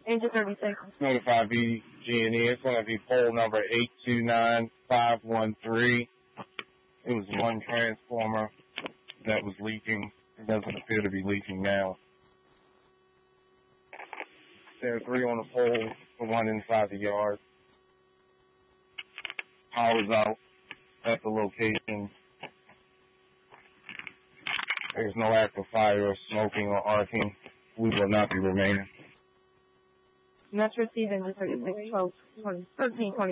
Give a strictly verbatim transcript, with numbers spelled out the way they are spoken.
Agent thirty-six. Notify B G and E. It's going to be pole number eight two nine five one three. It was one transformer that was leaking. It doesn't appear to be leaking now. There are three on the pole, the one inside the yard. Power's out at the location. There's no active fire or smoking or arcing. We will not be remaining. And that's received in the thirty-six, twelve, thirteen, twenty.